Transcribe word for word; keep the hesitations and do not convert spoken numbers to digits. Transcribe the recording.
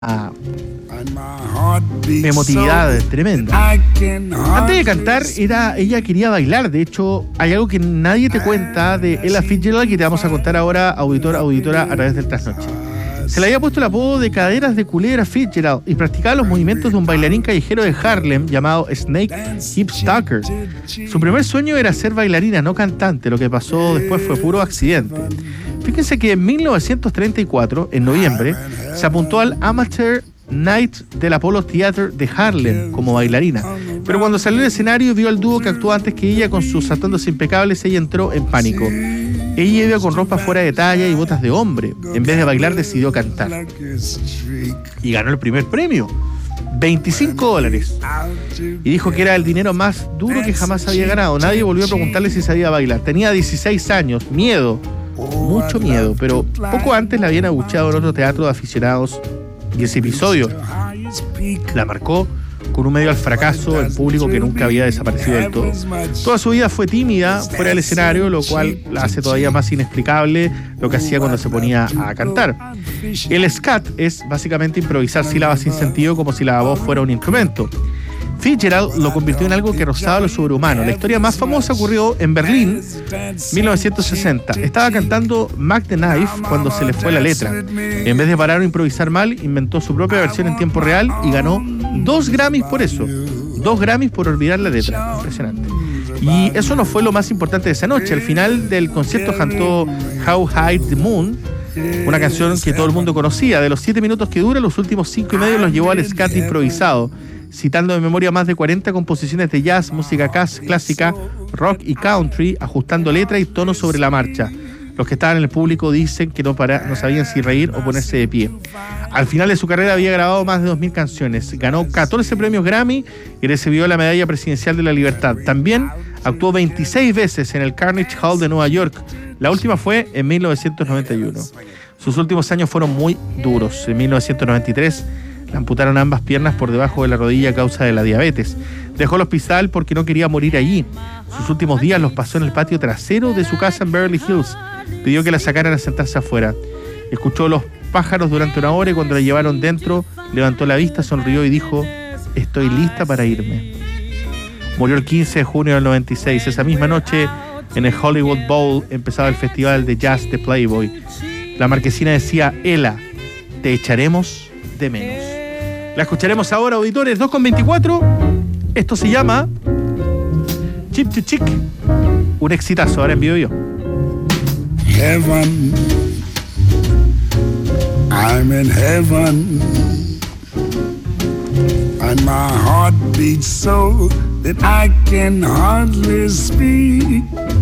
emotividad tremenda. Antes de cantar, era, ella quería bailar. De hecho, hay algo que nadie te cuenta de Ella Fitzgerald que te vamos a contar ahora, auditor, auditora, a través del trasnoche. Se le había puesto el apodo de caderas de culebra Fitzgerald y practicaba los movimientos de un bailarín callejero de Harlem llamado Snake Hip Stalker. Su primer sueño era ser bailarina, no cantante. Lo que pasó después fue puro accidente. Fíjense que en mil novecientos treinta y cuatro, en noviembre, se apuntó al Amateur Night del Apollo Theater de Harlem como bailarina. Pero cuando salió al escenario y vio al dúo que actuó antes que ella con sus saltos impecables, ella entró en pánico. Ella iba con ropa fuera de talla y botas de hombre. En vez de bailar, decidió cantar. Y ganó el primer premio, veinticinco dólares. Y dijo que era el dinero más duro que jamás había ganado. Nadie volvió a preguntarle si sabía bailar. Tenía dieciséis años, miedo, mucho miedo. Pero poco antes la habían abucheado en otro teatro de aficionados. Y ese episodio la marcó con un medio al fracaso en público que nunca había desaparecido del todo. Toda su vida fue tímida fuera del escenario, lo cual la hace todavía más inexplicable lo que hacía cuando se ponía a cantar. El scat es básicamente improvisar sílabas sin sentido como si la voz fuera un instrumento. Fitzgerald lo convirtió en algo que rozaba lo sobrehumano. La historia más famosa ocurrió en Berlín, mil novecientos sesenta. Estaba cantando Mac the Knife cuando se le fue la letra. En vez de parar o improvisar mal, inventó su propia versión en tiempo real y ganó dos Grammys por eso. Dos Grammys por olvidar la letra. Impresionante. Y eso no fue lo más importante de esa noche. Al final del concierto cantó How High the Moon, una canción que todo el mundo conocía. De los siete minutos que dura, los últimos cinco y medio los llevó al scat improvisado, citando de memoria más de cuarenta composiciones de jazz, música clásica, rock y country, ajustando letra y tono sobre la marcha. Los que estaban en el público dicen que no, para, no sabían si reír o ponerse de pie. Al final de su carrera había grabado más de dos mil canciones, ganó catorce premios Grammy y recibió la Medalla Presidencial de la Libertad. También actuó veintiséis veces en el Carnegie Hall de Nueva York. La última fue en mil novecientos noventa y uno. Sus últimos años fueron muy duros. En mil novecientos noventa y tres le amputaron ambas piernas por debajo de la rodilla a causa de la diabetes. Dejó el hospital porque no quería morir allí. Sus últimos días los pasó en el patio trasero de su casa en Beverly Hills. Pidió que la sacaran a sentarse afuera. Escuchó los pájaros durante una hora y cuando la llevaron dentro, levantó la vista, sonrió y dijo: estoy lista para irme. Murió el quince de junio del noventa y seis. Esa misma noche, en el Hollywood Bowl, empezaba el festival de jazz de Playboy. La marquesina decía: Ella, te echaremos de menos. La escucharemos ahora, auditores, dos con veinticuatro. Esto se llama Chip to Chick. Un exitazo, ahora en vivo yo. Heaven, I'm in heaven, and my heart beats so that I can hardly speak.